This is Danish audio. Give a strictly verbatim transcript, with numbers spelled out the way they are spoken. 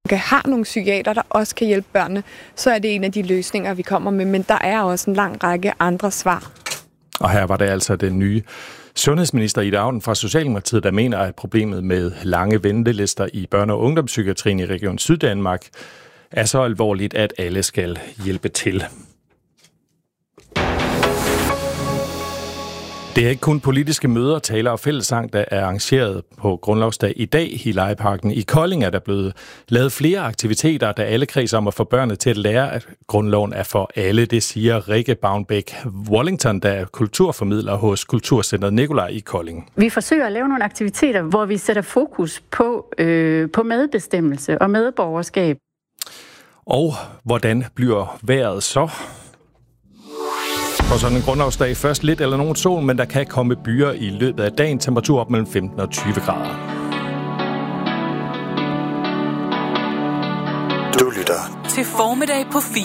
har nogle psykiater, der også kan hjælpe børnene, så er det en af de løsninger, vi kommer med. Men der er også en lang række andre svar. Og her var det altså den nye sundhedsminister Ida Auken fra Socialdemokratiet, der mener, at problemet med lange ventelister i børne- og ungdomspsykiatrien i Region Syddanmark er så alvorligt, at alle skal hjælpe til. Det er ikke kun politiske møder, taler og fællessang, der er arrangeret på Grundlovsdag i dag i Legeparken. I Kolding er der blevet lavet flere aktiviteter, der alle kredser om at få børnene til at lære, at grundloven er for alle. Det siger Rikke Bavnbæk Wallington, der er kulturformidler hos Kulturcentret Nikolaj i Kolding. Vi forsøger at lave nogle aktiviteter, hvor vi sætter fokus på, øh, på medbestemmelse og medborgerskab. Og hvordan bliver vejret så? På sådan en grundlovsdag først lidt eller nogen sol, men der kan komme byer i løbet af dagen. Temperatur op mellem femten og tyve grader. Du lytter til Formiddag på fire.